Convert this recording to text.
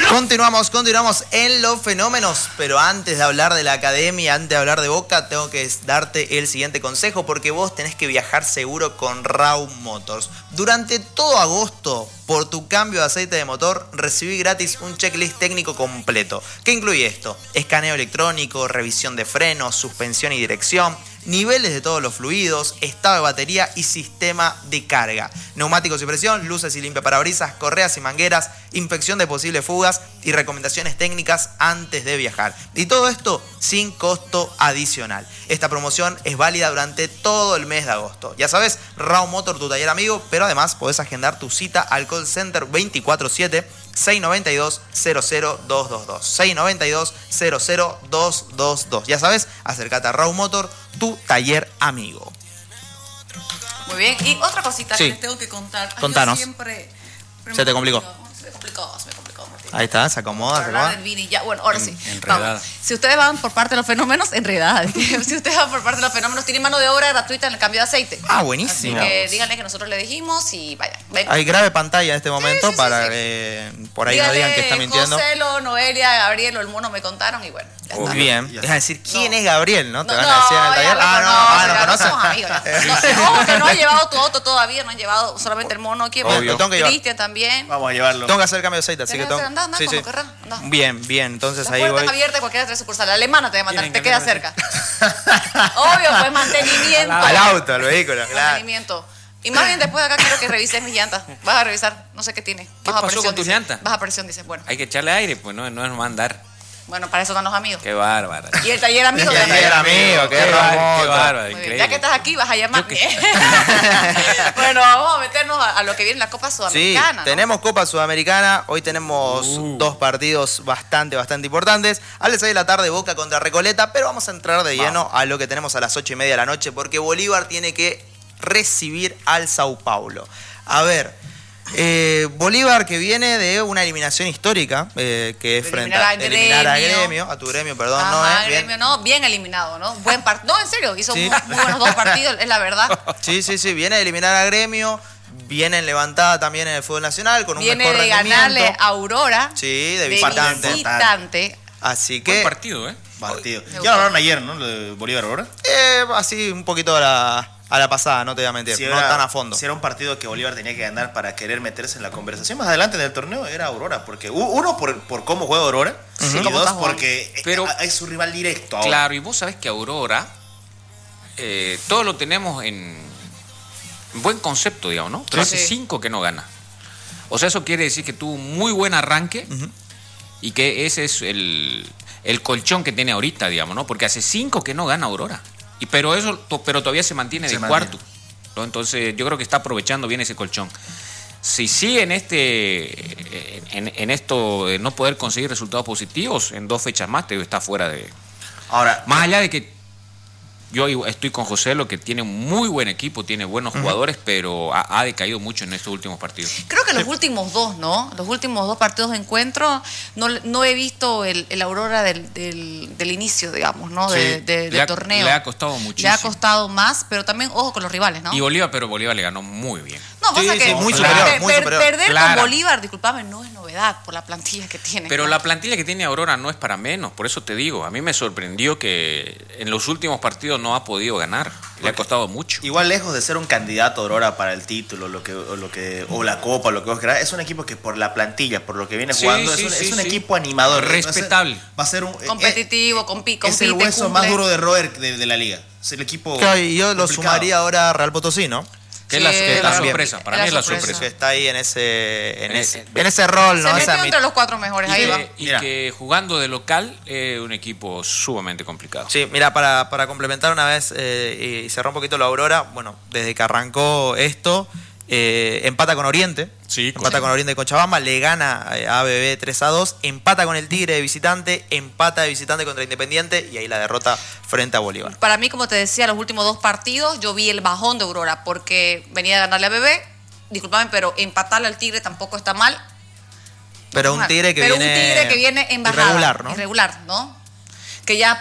Continuamos en los fenómenos, pero antes de hablar de la academia, antes de hablar de Boca, tengo que darte el siguiente consejo, porque vos tenés que viajar seguro con Raw Motors. Durante todo agosto, por tu cambio de aceite de motor, recibí gratis un checklist técnico completo. ¿Qué incluye esto? Escaneo electrónico, revisión de frenos, suspensión y dirección, niveles de todos los fluidos, estado de batería y sistema de carga, neumáticos y presión, luces y limpiaparabrisas, correas y mangueras, inspección de posibles fugas y recomendaciones técnicas antes de viajar. Y todo esto sin costo adicional. Esta promoción es válida durante todo el mes de agosto. Ya sabes, Raw Motor, tu taller amigo, pero además podés agendar tu cita al call center 24/7 692-00222. 692-00222. Ya sabes, acércate a Raw Motor, tu taller amigo. Muy bien, y otra cosita Sí. que les tengo que contar. Contanos. Yo siempre Se te complicó. Se me complicó, Martín. Ahí está, se acomoda, se Hablar acomoda. del Vini, ya, bueno, ahora sí. Enredada. Vamos. Si ustedes van por parte de los fenómenos, enredada. Si ustedes van por parte de los fenómenos, tienen mano de obra gratuita en el cambio de aceite. Ah, Así buenísimo. que díganle que nosotros le dijimos y vaya. Ven. Hay grave pantalla en este momento sí, para sí. que por ahí no digan que está mintiendo. Joselo, Noelia, Gabriel o el mono me contaron y bueno, ya está. Muy bien. Ya Es decir, ¿quién No. es Gabriel? ¿No? Te No, van a decir en el ya taller. lo Ah, no, conocen, no ya conocen. somos amigos. Ojo, que no ha llevado tu auto todavía, no han llevado solamente el mono. ¿Quién más? Obvio. Tengo que llevar. Cristian también. Vamos a llevarlo. Tengo que hacer cambio de aceite, así que Tenés tengo. anda, Sí, como sí. querrás, anda. Bien, entonces Las ahí puertas voy. abiertas, cualquiera de tres sucursales. La alemana te va a mandar, Tienen te que queda cerca. Obvio, pues mantenimiento. Al auto, al vehículo, claro. Mantenimiento. Y más bien después de acá quiero que revises mis llantas. Vas a revisar, no sé qué tiene. ¿Qué pasó con tus dice. llantas? Baja presión, dice. Bueno, Hay que echarle aire, pues no es mandar. bueno, para eso están los amigos. Qué bárbara. Y el taller amigo Y el de taller amigo, qué Qué hermoso. bárbara, Muy bien. increíble. Ya que estás aquí, vas a llamar. Bueno, vamos a meternos a lo que viene en la Copa Sí, Sudamericana. ¿no? tenemos Copa Sudamericana. Hoy tenemos dos partidos bastante importantes. A las 6 de la tarde, Boca contra Recoleta. Pero vamos a entrar de lleno a lo que tenemos a las 8:30 de la noche, porque Bolívar tiene que recibir al Sao Paulo. A ver, Bolívar, que viene de una eliminación histórica, que es frente a eliminar a Gremio, a tu Gremio, perdón, Ajá, no es el bien. Gremio, no, bien eliminado, ¿no? Buen partido. No, en serio, hizo Sí. muy buenos dos partidos, es la verdad. Sí, viene de eliminar a Gremio, viene levantada también en el fútbol nacional con un Viene mejor de rendimiento. ganarle a Aurora. Sí, de visitante. visitante. Así Buen que partido, ¿eh? partido. Me Ya gustó. lo hablaron ayer, ¿no? Lo de Bolívar ahora. Así un poquito a la pasada, no te voy a mentir, Si no tan a fondo. Si era un partido que Bolívar tenía que ganar para querer meterse en la conversación más adelante del torneo, era Aurora. Porque uno, por cómo juega Aurora. Sí, Y cómo dos, está jugando. porque Pero- es su rival directo ahora. Claro, y vos sabés que Aurora, todo lo tenemos en buen concepto, digamos, ¿no? Pero hace Sí. 5 que no gana. O sea, eso quiere decir que tuvo un muy buen arranque y que ese es el colchón que tiene ahorita, digamos, ¿no? Porque hace 5 que no gana Aurora. Pero todavía se mantiene de cuarto, ¿no? Entonces yo creo que está aprovechando bien ese colchón. Si sigue en esto de no poder conseguir resultados positivos, en 2 fechas más te está fuera de... Ahora, Más allá de que yo estoy con José, lo que tiene un muy buen equipo, tiene buenos jugadores, pero ha decaído mucho en estos últimos partidos. Creo que los últimos dos, ¿no? Los últimos 2 partidos de encuentro, no he visto el Aurora del inicio, digamos, ¿no? Sí, Del torneo. Le ha costado Le muchísimo. ha costado más, pero también, ojo con los rivales, ¿no? Y Bolívar le ganó muy bien. No, pasa Sí, que sí, muy superior, muy superior. perder Clara. con Bolívar, disculpame, no es novedad por la plantilla que tiene. Pero ¿no? la plantilla que tiene Aurora no es para menos, por eso te digo, a mí me sorprendió que en los últimos partidos no ha podido ganar, le ha costado mucho. igual lejos de ser un candidato Aurora para el título, o la Copa, lo que vos querás, es un equipo que por la plantilla, por lo que viene Sí, jugando, sí, es sí, un sí. equipo animador. Respetable. Va a ser un Competitivo, compite, es el hueso cumple. más duro de roer de la liga. Es el equipo. Claro, y yo lo complicado. sumaría ahora a Real Potosí, ¿no? Que Sí, es la también. sorpresa, para mí es la sorpresa. Que está ahí en ese En rol, ¿no? Se Esa metió entre los 4 mejores, ahí va. Y Mira. que jugando de local es un equipo sumamente complicado. Sí, mira, para complementar una vez y cerrar un poquito la Aurora, bueno, desde que arrancó esto, empata con Oriente, Sí, empata con Oriente de Cochabamba, le gana a ABB 3-2, empata con el Tigre de visitante, empata de visitante contra Independiente y ahí la derrota frente a Bolívar. Para mí, como te decía, los últimos 2 partidos, yo vi el bajón de Aurora, porque venía de ganarle a Bebé, discúlpame, pero empatarle al Tigre tampoco está mal. Pero un Tigre que Pero viene un Tigre que viene embajado. irregular, ¿no? Irregular, ¿no? Que ya